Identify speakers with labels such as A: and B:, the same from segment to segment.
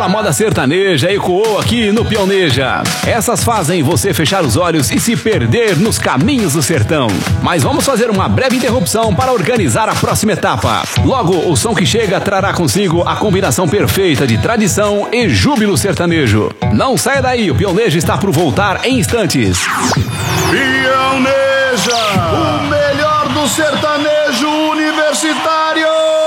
A: Aquela moda sertaneja ecoou aqui no Pioneja. Essas fazem você fechar os olhos e se perder nos caminhos do sertão. Mas vamos fazer uma breve interrupção para organizar a próxima etapa. Logo, o som que chega trará consigo a combinação perfeita de tradição e júbilo sertanejo. Não saia daí, o Pioneja está por voltar em instantes.
B: Pioneja, o melhor do sertanejo universitário.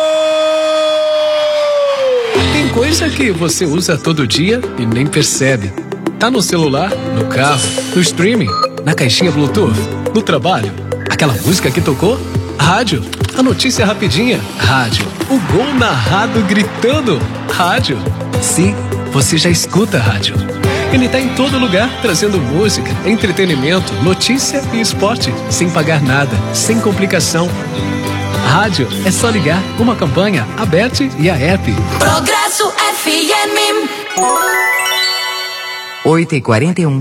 C: Tem coisa que você usa todo dia e nem percebe. Tá no celular, no carro, no streaming, na caixinha Bluetooth, no trabalho. Aquela música que tocou? Rádio. A notícia rapidinha? Rádio. O gol narrado gritando? Rádio. Sim, você já escuta rádio. Ele tá em todo lugar, trazendo música, entretenimento, notícia e esporte, sem pagar nada, sem complicação. Rádio é só ligar, uma campanha, a Bet e a app.
D: Progresso FM
E: 8h41.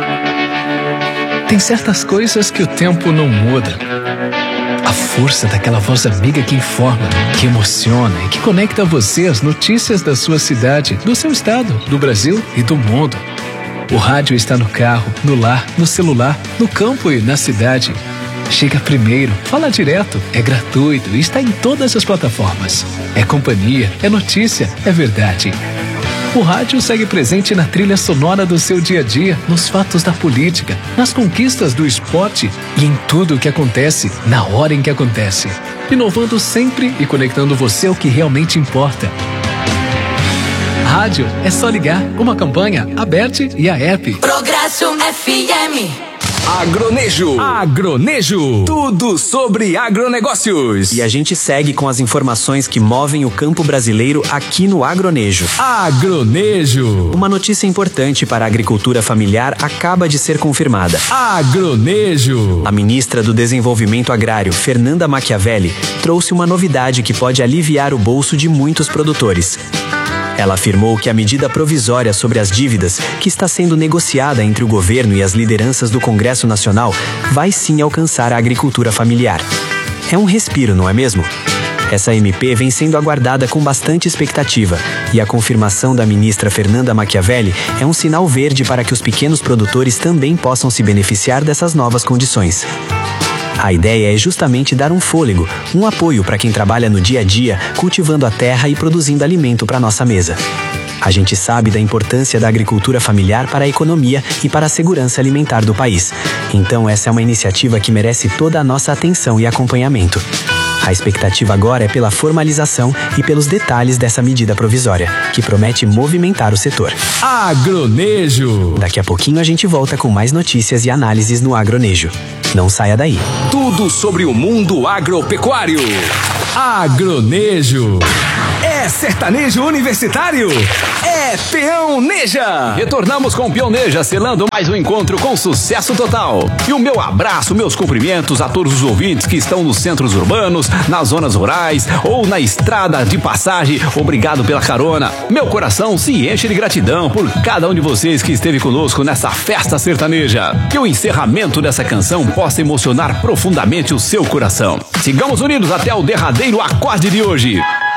C: Tem certas coisas que o tempo não muda. A força daquela voz amiga que informa, que emociona e que conecta você às notícias da sua cidade, do seu estado, do Brasil e do mundo. O rádio está no carro, no lar, no celular, no campo e na cidade. Chega primeiro, fala direto, é gratuito e está em todas as plataformas. É companhia, é notícia, é verdade. O rádio segue presente na trilha sonora do seu dia a dia, nos fatos da política, nas conquistas do esporte e em tudo o que acontece, na hora em que acontece. Inovando sempre e conectando você ao que realmente importa. Rádio é só ligar, uma campanha, a Bet e a app.
D: Progresso FM.
F: Agronejo. Agronejo. Tudo sobre agronegócios.
G: E a gente segue com as informações que movem o campo brasileiro aqui no Agronejo.
F: Agronejo.
G: Uma notícia importante para a agricultura familiar acaba de ser confirmada.
F: Agronejo.
G: A ministra do Desenvolvimento Agrário, Fernanda Machiavelli, trouxe uma novidade que pode aliviar o bolso de muitos produtores. Ela afirmou que a medida provisória sobre as dívidas, que está sendo negociada entre o governo e as lideranças do Congresso Nacional, vai sim alcançar a agricultura familiar. É um respiro, não é mesmo? Essa MP vem sendo aguardada com bastante expectativa e a confirmação da ministra Fernanda Machiavelli é um sinal verde para que os pequenos produtores também possam se beneficiar dessas novas condições. A ideia é justamente dar um fôlego, um apoio para quem trabalha no dia a dia, cultivando a terra e produzindo alimento para nossa mesa. A gente sabe da importância da agricultura familiar para a economia e para a segurança alimentar do país. Então essa é uma iniciativa que merece toda a nossa atenção e acompanhamento. A expectativa agora é pela formalização e pelos detalhes dessa medida provisória, que promete movimentar o setor.
F: Agronejo.
G: Daqui a pouquinho a gente volta com mais notícias e análises no Agronejo. Não saia daí.
F: Tudo sobre o mundo agropecuário. Agronejo. É sertanejo universitário? É Pioneja!
A: Retornamos com o Pioneja, selando mais um encontro com sucesso total. E o meu abraço, meus cumprimentos a todos os ouvintes que estão nos centros urbanos, nas zonas rurais ou na estrada de passagem. Obrigado pela carona. Meu coração se enche de gratidão por cada um de vocês que esteve conosco nessa festa sertaneja. Que o encerramento dessa canção possa emocionar profundamente o seu coração. Sigamos unidos até o derradeiro acorde de hoje.